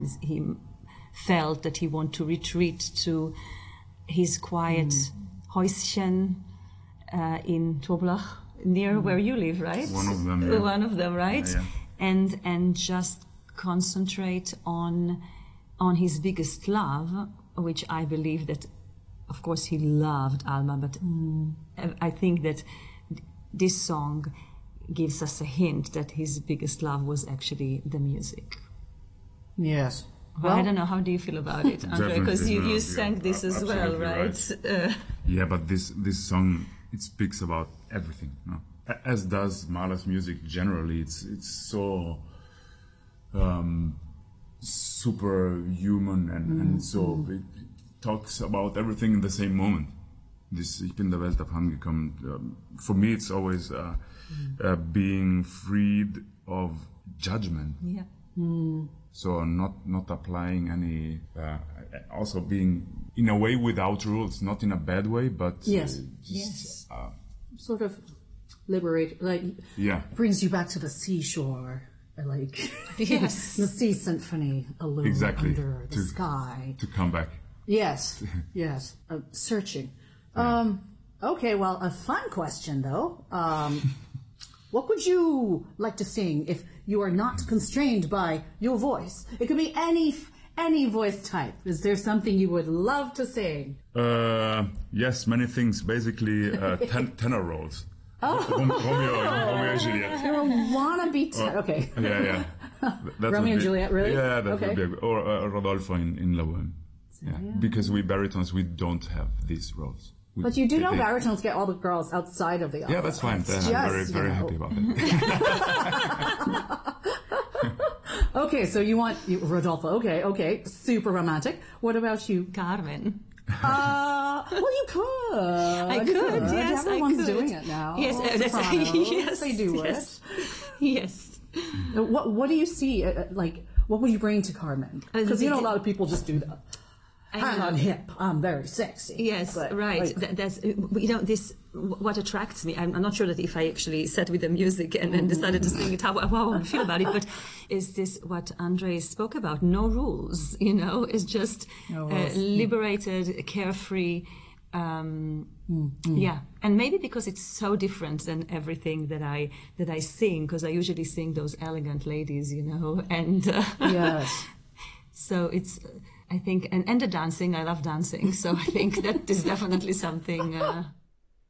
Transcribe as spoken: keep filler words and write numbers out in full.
He felt that he wanted to retreat to his quiet mm. Häuschen uh, in Toblach, near mm. where you live, right? One of them, yeah. One of them, right? Yeah, yeah. And and just concentrate on on his biggest love, which I believe that, of course, he loved Alma, but mm. I think that this song gives us a hint that his biggest love was actually the music. Yes. Well, I don't know, how do you feel about it, Andre? Because you, you sang yeah, this as well, right? right. Uh, yeah, but this this song, it speaks about everything, no? As does Mahler's music generally. It's it's so um, superhuman and, mm. and so it talks about everything in the same moment. This Ich bin der Welt abhandengekommen. Um, for me, it's always uh, mm. uh, being freed of judgment. Yeah. Mm. So not not applying any, uh, also being in a way without rules, not in a bad way, but yes, uh, just, yes, uh, sort of liberate, like yeah, brings you back to the seashore, like yes, the sea symphony alone exactly. under the to, sky. To come back. Yes, yes, uh, searching. Yeah. Um, okay, well, a fun question though. Um, what would you like to sing if you are not constrained by your voice? It could be any any voice type. Is there something you would love to sing? Uh, yes, many things. Basically, uh, ten, tenor roles. Oh. Romeo, Romeo and Juliet. You're a wannabe tenor. Okay. Yeah, yeah. That Romeo and be, Juliet, really? Yeah, that okay. would be a, or uh, Rodolfo in, in La Boheme. Yeah. Yeah. Because we baritones, we don't have these roles. We, But you do know they, baritones get all the girls outside of the opera. Yeah, that's fine. It's I'm very, just, very you know. happy about it. Okay, so you want you, Rodolfo. Okay, okay, super romantic. What about you, Carmen? Uh, well, you could. I you could. Yes, Everyone's I could. doing it now. Yes, All uh, that's, sopranos, yes, they do yes, it. Yes. What What do you see? Uh, like, what would you bring to Carmen? Because you know a lot of people just do that. I'm on hip. I'm very sexy. Yes, but, right. like, That, that's you know this. What attracts me. I'm, I'm not sure that if I actually sat with the music and, and decided to sing it, how, how I would feel about it. But is this what Andre spoke about? No rules. You know, it's just no uh, liberated, carefree. Um, mm-hmm. Yeah, and maybe because it's so different than everything that I that I sing, because I usually sing those elegant ladies, you know, and uh, yes. So it's. I think, and, and the dancing, I love dancing, so I think that is definitely something uh,